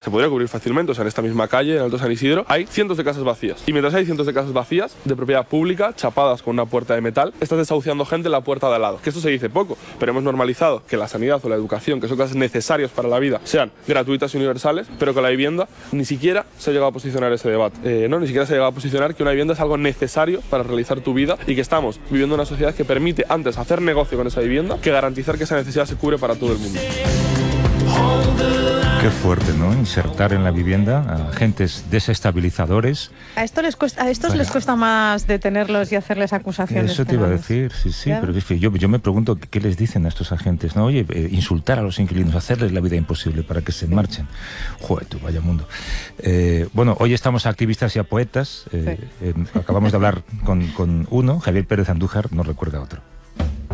se podría cubrir fácilmente. O sea, en esta misma calle, en Alto San Isidro, hay cientos de casas vacías. Y mientras hay cientos de casas vacías, de propiedad pública, chapadas con una puerta de metal, estás desahuciando gente en la puerta de al lado. Que esto se dice poco, pero hemos normalizado que la sanidad o la educación, que son cosas necesarias para la vida, sean gratuitas y universales, pero que la vivienda ni siquiera se ha llegado a posicionar ese debate. Ni siquiera se ha llegado a posicionar que una vivienda es algo necesario para realizar tu vida y que estamos viviendo una sociedad que permite antes hacer negocio con esa vivienda que garantizar que esa necesidad se cubre para todo el mundo. Qué fuerte, ¿no? Insertar en la vivienda a agentes desestabilizadores. A estos les cuesta más detenerlos y hacerles acusaciones. Eso te iba a decir, sí, ¿ya? Pero yo me pregunto qué les dicen a estos agentes, ¿no? Oye, insultar a los inquilinos, hacerles la vida imposible para que se marchen. Joder, tú, vaya mundo. Bueno, hoy estamos a activistas y a poetas. Acabamos de hablar con uno, Javier Pérez Andújar, no recuerda otro.